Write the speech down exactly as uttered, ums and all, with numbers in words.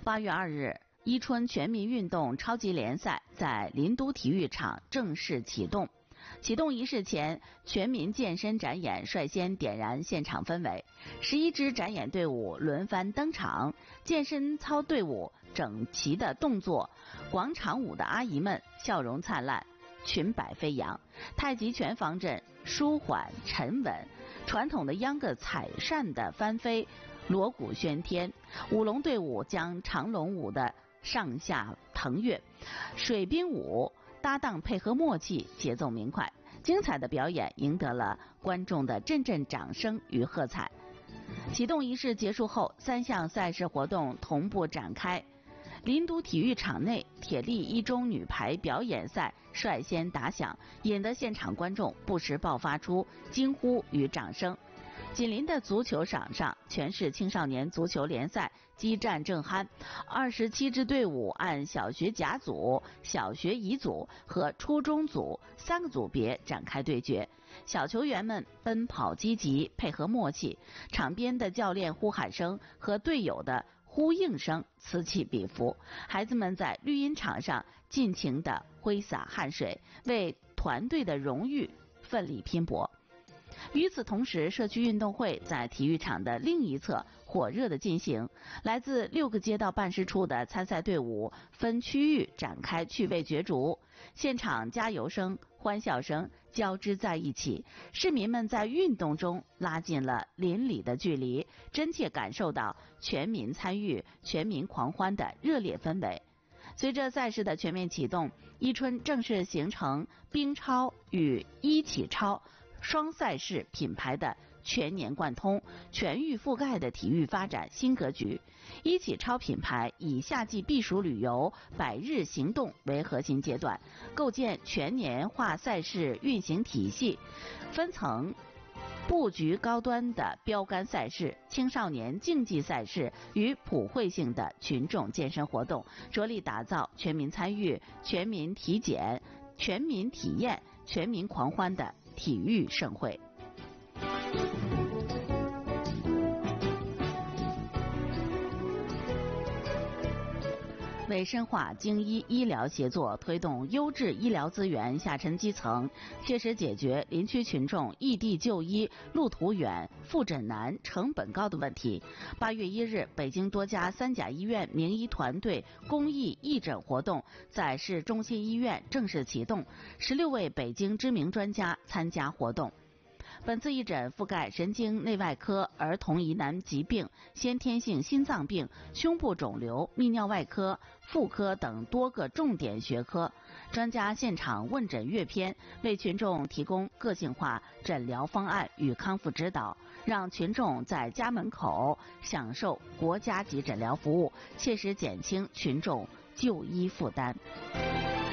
八月二日，伊春全民运动超级联赛在林都体育场正式启动。启动仪式前，全民健身展演率先点燃现场氛围，十一支展演队伍轮番登场，健身操队伍整齐的动作，广场舞的阿姨们笑容灿烂，裙摆飞扬，太极拳方阵舒缓沉稳，传统的秧歌彩扇的翻飞，锣鼓喧天，舞龙队伍将长龙舞的上下腾跃，水兵舞搭档配合默契，节奏明快，精彩的表演赢得了观众的阵阵掌声与喝彩。启动仪式结束后，三项赛事活动同步展开。林都体育场内，铁力一中女排表演赛率先打响，引得现场观众不时爆发出惊呼与掌声。紧邻的足球场上，全市青少年足球联赛激战正酣，二十七支队伍按小学甲组、小学乙组和初中组三个组别展开对决。小球员们奔跑积极，配合默契，场边的教练呼喊声和队友的呼应声此起彼伏，孩子们在绿茵场上尽情地挥洒汗水，为团队的荣誉奋力拼搏。与此同时，社区运动会在体育场的另一侧火热的进行，来自六个街道办事处的参赛队伍分区域展开趣味角逐，现场加油声、欢笑声交织在一起，市民们在运动中拉近了邻里的距离，真切感受到全民参与、全民狂欢的热烈氛围。随着赛事的全面启动，伊春正式形成冰超与一起超双赛事品牌的全年贯通、全域覆盖的体育发展新格局。一起超品牌以夏季避暑旅游、百日行动为核心阶段，构建全年化赛事运行体系，分层布局高端的标杆赛事、青少年竞技赛事与普惠性的群众健身活动，着力打造全民参与、全民体检、全民体验、全民狂欢的体育盛会。为深化京医医疗协作，推动优质医疗资源下沉基层，切实解决林区群众异地就医路途远、复诊难、成本高的问题。八月一日，北京多家三甲医院名医团队公益义诊活动在市中心医院正式启动，十六位北京知名专家参加活动。本次义诊覆盖神经内外科、儿童疑难疾病、先天性心脏病、胸部肿瘤、泌尿外科、妇科等多个重点学科，专家现场问诊阅片，为群众提供个性化诊疗方案与康复指导，让群众在家门口享受国家级诊疗服务，切实减轻群众就医负担。